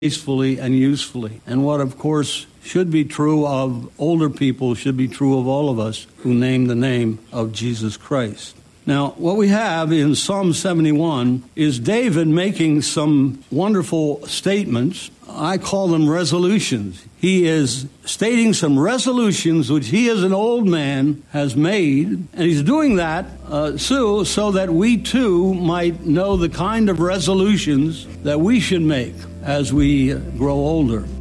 tastefully and usefully. And what, of course, should be true of older people should be true of all of us who name the name of Jesus Christ. Now, what we have in Psalm 71 is David making some wonderful statements. I call them resolutions. He is stating some resolutions which he as an old man has made, and he's doing that so that we too might know the kind of resolutions that we should make as we grow older.